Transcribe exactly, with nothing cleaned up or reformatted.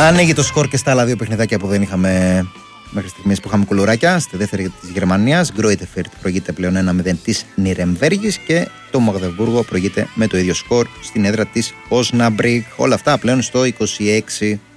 Ανοίγει το σκορ και στα άλλα δύο παιχνιδάκια που δεν είχαμε μέχρι στιγμής, που είχαμε κουλουράκια. Στη δεύτερη της Γερμανίας, Γκρόιτεφερτ προηγείται πλέον ένα μηδέν της Νιρεμβέργης και το Μαγδεβούργο προηγείται με το ίδιο σκορ στην έδρα της Όσναμπρικ. Όλα αυτά πλέον στο είκοσι έξι.